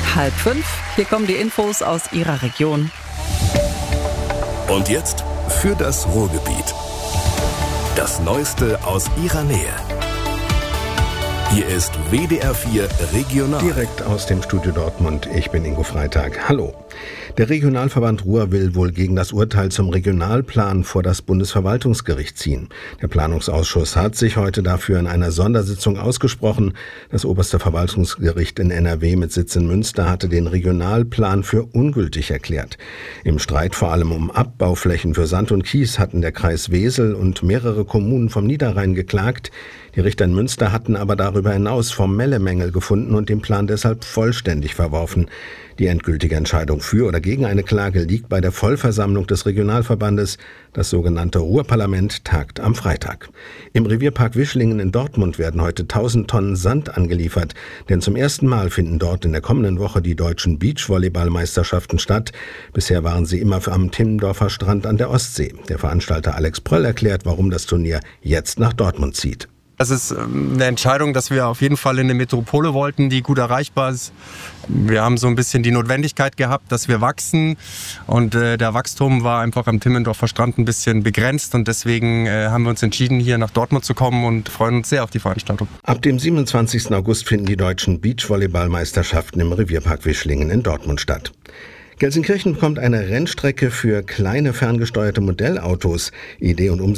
4:30. Hier kommen die Infos aus Ihrer Region. Und jetzt für das Ruhrgebiet. Das Neueste aus Ihrer Nähe. Hier ist WDR 4 Regional. Direkt aus dem Studio Dortmund. Ich bin Ingo Freitag. Hallo. Der Regionalverband Ruhr will wohl gegen das Urteil zum Regionalplan vor das Bundesverwaltungsgericht ziehen. Der Planungsausschuss hat sich heute dafür in einer Sondersitzung ausgesprochen. Das oberste Verwaltungsgericht in NRW mit Sitz in Münster hatte den Regionalplan für ungültig erklärt. Im Streit vor allem um Abbauflächen für Sand und Kies hatten der Kreis Wesel und mehrere Kommunen vom Niederrhein geklagt. Die Richter in Münster hatten aber darüber hinaus formelle Mängel gefunden und den Plan deshalb vollständig verworfen. Die endgültige Entscheidung für oder gegen eine Klage liegt bei der Vollversammlung des Regionalverbandes. Das sogenannte Ruhrparlament tagt am Freitag. Im Revierpark Wischlingen in Dortmund werden heute 1000 Tonnen Sand angeliefert. Denn zum ersten Mal finden dort in der kommenden Woche die deutschen Beachvolleyballmeisterschaften statt. Bisher waren sie immer am Timmendorfer Strand an der Ostsee. Der Veranstalter Alex Pröll erklärt, warum das Turnier jetzt nach Dortmund zieht. Das ist eine Entscheidung, dass wir auf jeden Fall in eine Metropole wollten, die gut erreichbar ist. Wir haben so ein bisschen die Notwendigkeit gehabt, dass wir wachsen. Und der Wachstum war einfach am Timmendorfer Strand ein bisschen begrenzt. Und deswegen haben wir uns entschieden, hier nach Dortmund zu kommen und freuen uns sehr auf die Veranstaltung. Ab dem 27. August finden die deutschen Beachvolleyballmeisterschaften im Revierpark Wischlingen in Dortmund statt. Gelsenkirchen bekommt eine Rennstrecke für kleine ferngesteuerte Modellautos. Idee und Umsetzung